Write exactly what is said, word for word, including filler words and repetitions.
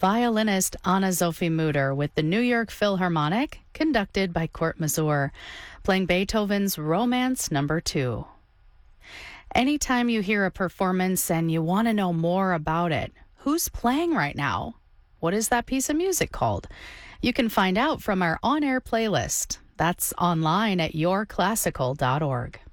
violinist Anna-Sophie Mutter with the New York Philharmonic, conducted by Kurt Masur, playing Beethoven's Romance Number Two. Anytime you hear a performance and you want to know more about it, who's playing right now? What is that piece of music called? You can find out from our on-air playlist. That's online at your classical dot org.